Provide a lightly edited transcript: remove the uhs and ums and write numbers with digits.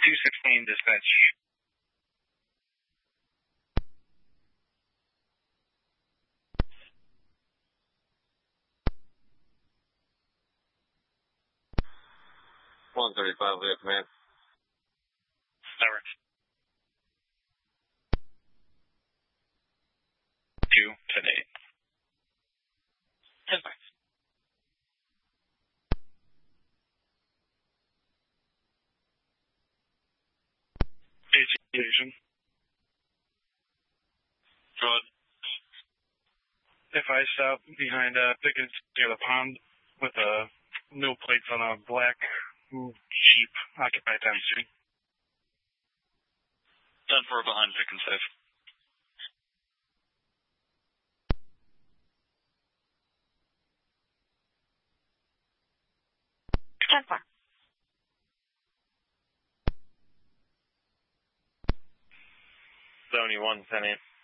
216 dispatch. One 35, we have command. Over. 2 today. 10 5. Station. Good. If I stop behind Pickens near the pond with no plates on a black Jeep, occupy times 2. 10-4 behind Pickens safe. Ten-4. 71, 10-8.